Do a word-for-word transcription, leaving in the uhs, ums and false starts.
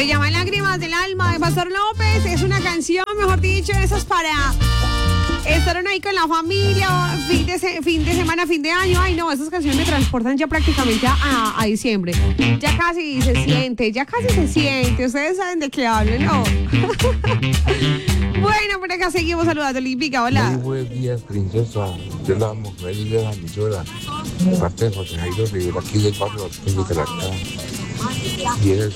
Se llama Lágrimas del Alma de Pastor López. Es una canción, mejor dicho, esas para estar ahí con la familia, fin de, se- fin de semana, fin de año. Ay, no, esas canciones me transportan ya prácticamente a, a- a diciembre. Ya casi se siente, ya casi se siente. Ustedes saben de qué hablo, ¿no? Bueno, por acá seguimos saludando, Olímpica. Hola. Muy buenos días, princesa. Yo la mujer de la emisora. De parte de José Jairo Rivera, aquí del barrio de Bucaramanga. Y es